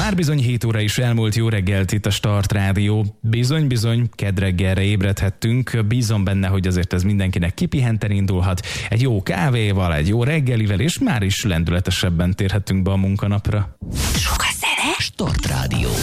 Már bizony 7 óra is elmúlt, jó reggelt itt a Start Rádió. Bizony, kedd reggelre ébredhettünk. Bízom benne, hogy azért ez mindenkinek kipihenten indulhat. Egy jó kávéval, egy jó reggelivel, és már is lendületesebben térhetünk be a munkanapra. Sok a zene. Start Rádió.